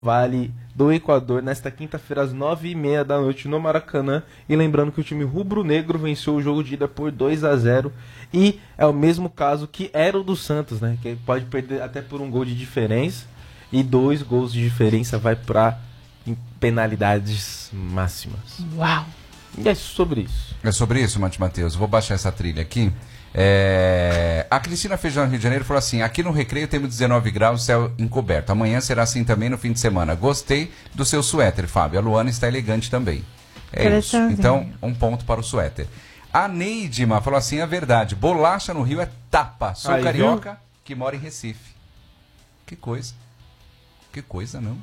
Vale do Equador nesta quinta-feira às 9h30 da noite no Maracanã. E lembrando que o time rubro-negro venceu o jogo de ida por 2-0. E é o mesmo caso que era o do Santos, né? Que pode perder até por um gol de diferença. E 2 gols de diferença vai para penalidades máximas. Uau! E é sobre isso. É sobre isso, Matheus. Vou baixar essa trilha aqui. A Cristina Feijão, Rio de Janeiro, falou assim: aqui no Recreio temos 19 graus, céu encoberto. Amanhã será assim também no fim de semana. Gostei do seu suéter, Fábio. A Luana está elegante também. É isso. Então, um ponto para o suéter. A Neidima falou assim: é verdade, bolacha no Rio é tapa. Sou aí, carioca que mora em Recife. Que coisa. Que coisa, não?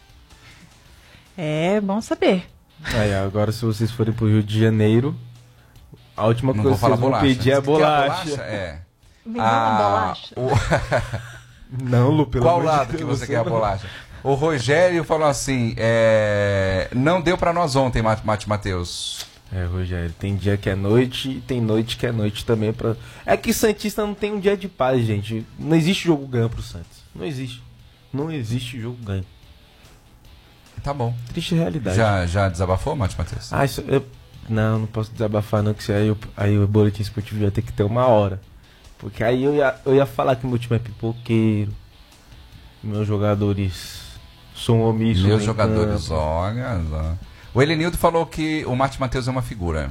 É bom saber. Aí, agora se vocês forem pro Rio de Janeiro, a última Não coisa vou falar que vocês vão bolacha. pedir é bolacha. É. Me dá uma bolacha. Não, Lu, pelo Qual amor de lado que Deus, você quer a não. bolacha? O Rogério falou assim: não deu pra nós ontem, Matheus. Rogério, tem dia que é noite e tem noite que é noite também. É que Santista não tem um dia de paz, gente. Não existe jogo ganho pro Santos. Não existe. Não existe jogo ganho. Tá bom. Triste realidade. Já desabafou, Matheus? Não posso desabafar não, que aí o boletim esportivo ia ter que ter 1 hora. Porque aí eu ia falar que meu time é pipoqueiro, meus jogadores são omissos. Meus jogadores, olha. O Elenildo falou que o Matheus é uma figura.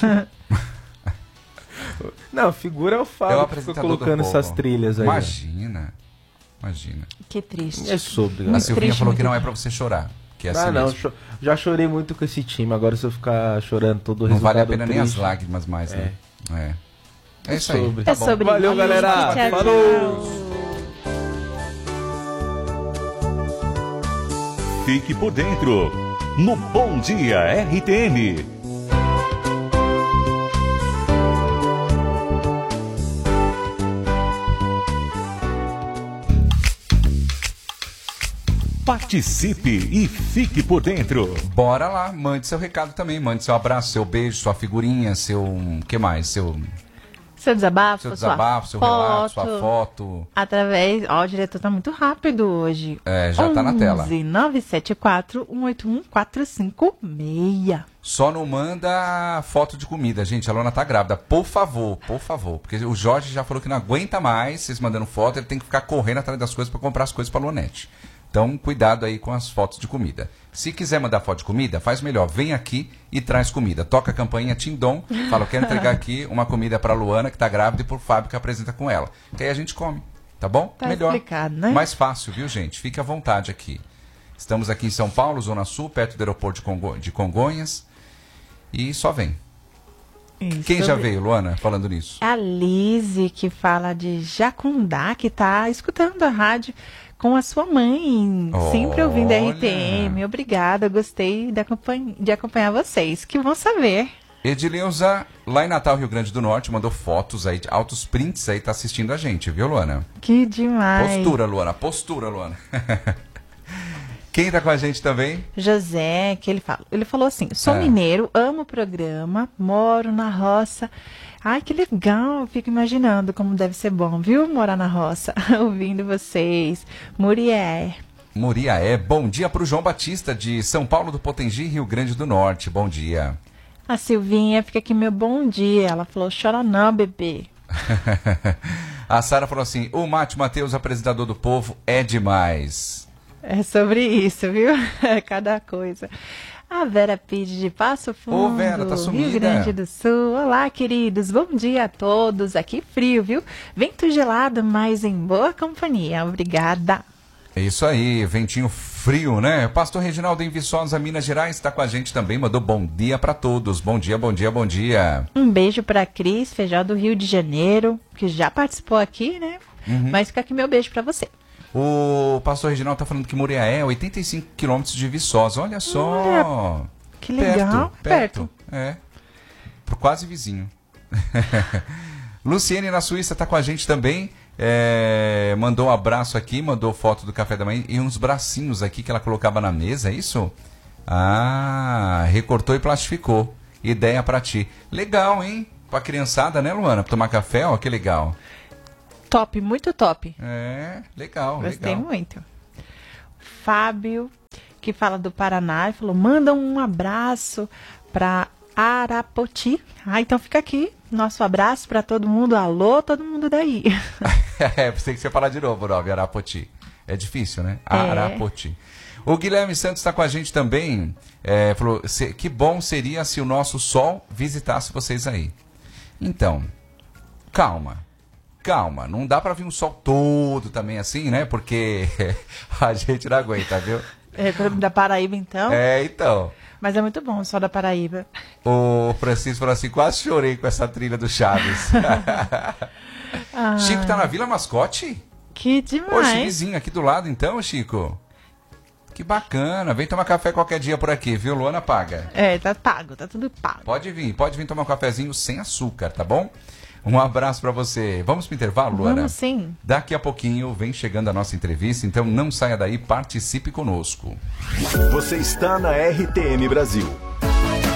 Não, figura é o Fábio que fica colocando essas trilhas aí. Imagina. Que triste. É sobre, A galera. Silvinha falou que não é pra você chorar. Que é assim mesmo. Já chorei muito com esse time. Agora se eu ficar chorando todo o não resultado vale a pena triste, nem as lágrimas mais, né? É isso aí. sobre. Tá É bom. sobre Valeu, isso. galera. Tchau, Falou. tchau. Fique por dentro no Bom Dia RTM. Participe e fique por dentro. Bora lá, mande seu recado também, mande seu abraço, seu beijo, sua figurinha, seu... o que mais? Seu Seu seu relato, sua foto. Através... Ó, o diretor tá muito rápido hoje. Já tá na tela. 11-974-181-456. Só não manda foto de comida, gente. A Lona tá grávida. Por favor. Porque o Jorge já falou que não aguenta mais vocês mandando foto. Ele tem que ficar correndo atrás das coisas para comprar as coisas pra Lonete. Então, cuidado aí com as fotos de comida. Se quiser mandar foto de comida, faz melhor. Vem aqui e traz comida. Toca a campainha Tindom. Fala, eu quero entregar aqui uma comida pra Luana, que tá grávida, e pro Fábio, que apresenta com ela. Que aí a gente come. Tá bom? Tá melhor. explicado, né? Mais fácil, viu, gente? Fique à vontade aqui. Estamos aqui em São Paulo, Zona Sul, perto do aeroporto de Congonhas. E só vem. Isso. Quem já veio, Luana, falando nisso? A Lise, que fala de Jacundá, que tá escutando a rádio com a sua mãe, sempre ouvindo a Olha. RTM. Obrigada, gostei de acompanhar vocês. Que vão saber. Edileuza, lá em Natal, Rio Grande do Norte, mandou fotos aí, altos prints aí, tá assistindo a gente, viu, Luana? Que demais. Postura, Luana. Quem tá com a gente também? José, que ele falou assim: sou mineiro, amo o programa, moro na roça. Ai, que legal, fico imaginando como deve ser bom, viu, morar na roça, ouvindo vocês. Murié. Bom dia pro João Batista, de São Paulo do Potengi, Rio Grande do Norte. Bom dia. A Silvinha, fica aqui meu bom dia. Ela falou: chora não, bebê. A Sara falou assim: o Matheus, apresentador do povo, é demais. É sobre isso, viu? Cada coisa. A Vera Pide de Passo Fundo, Ô, Vera, tá sumida. Rio Grande do Sul. Olá, queridos. Bom dia a todos. Aqui frio, viu? Vento gelado, mas em boa companhia. Obrigada. É isso aí, ventinho frio, né? Pastor Reginaldo em Viçosa, Minas Gerais, está com a gente também. Mandou bom dia para todos. Bom dia. Um beijo para Cris Feijó do Rio de Janeiro, que já participou aqui, né? Mas fica aqui meu beijo para você. O pastor Reginaldo tá falando que Muriaé é 85 quilômetros de Viçosa. Olha só. Que legal. Perto. É. Quase vizinho. Luciene na Suíça tá com a gente também. Mandou um abraço aqui, mandou foto do café da manhã e uns bracinhos aqui que ela colocava na mesa, é isso? Recortou e plastificou. Ideia pra ti. Legal, hein? Pra criançada, né, Luana? Pra tomar café, ó, que legal. Top, muito top. Legal. Gostei muito. Fábio que fala do Paraná e falou, manda um abraço para Arapoti. Então fica aqui, nosso abraço para todo mundo. Alô, todo mundo daí. Pensei que você ia falar de novo, Nove, Arapoti. É difícil, né? Arapoti. O Guilherme Santos está com a gente também. Falou, que bom seria se o nosso sol visitasse vocês aí. Então, calma. Não dá para vir um sol todo também assim, né? Porque a gente não aguenta, viu? Da Paraíba, então? Então. Mas é muito bom o sol da Paraíba. O Francisco falou assim, quase chorei com essa trilha do Chaves. Chico tá na Vila Mascote? Que demais. Ô, Chiquezinho, aqui do lado então, Chico. Que bacana. Vem tomar café qualquer dia por aqui, viu? Luana paga. Tá pago, tá tudo pago. Pode vir tomar um cafezinho sem açúcar, tá bom? Um abraço pra você. Vamos pro intervalo, Luana? Vamos sim. Daqui a pouquinho vem chegando a nossa entrevista, então não saia daí, participe conosco. Você está na RTM Brasil.